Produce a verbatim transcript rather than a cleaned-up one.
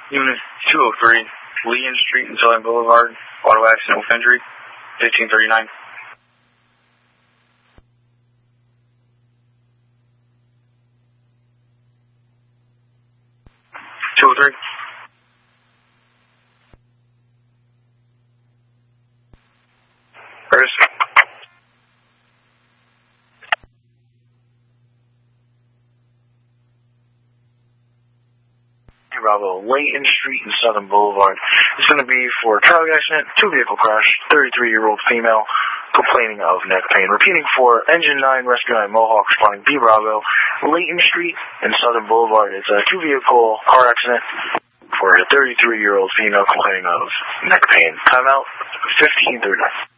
Unit two oh three, Leon Street and Southern Boulevard, auto accident with injury, fifteen thirty-nine. two oh three. Curtis. Bravo, Layton Street and Southern Boulevard. It's going to be for a traffic accident, two vehicle crash, thirty-three-year-old female complaining of neck pain. Repeating for Engine nine, Rescue nine, Mohawk responding B Bravo, Layton Street and Southern Boulevard. It's a two-vehicle car accident for a thirty-three-year-old female complaining of neck pain. Timeout, fifteen thirty.